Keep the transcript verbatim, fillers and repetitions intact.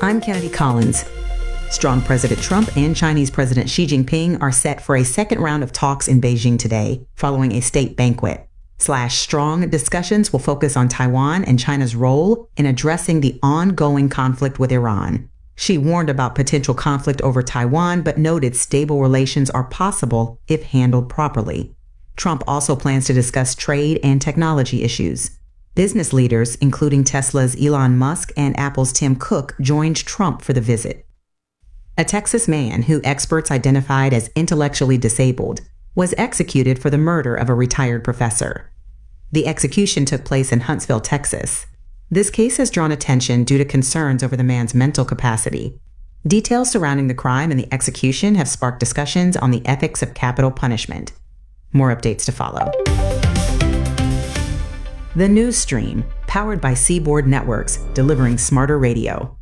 I'm Kennedy Collins. Strong President Trump and Chinese President Xi Jinping are set for a second round of talks in Beijing today, following a state banquet. Slash strong discussions will focus on Taiwan and China's role in addressing the ongoing conflict with Iran. Xi warned about potential conflict over Taiwan, but noted stable relations are possible if handled properly. Trump also plans to discuss trade and technology issues. Business leaders, including Tesla's Elon Musk and Apple's Tim Cook, joined Trump for the visit. A Texas man who experts identified as intellectually disabled was executed for the murder of a retired professor. The execution took place in Huntsville, Texas. This case has drawn attention due to concerns over the man's mental capacity. Details surrounding the crime and the execution have sparked discussions on the ethics of capital punishment. More updates to follow. The News Stream, powered by Seaboard Networks, delivering smarter radio.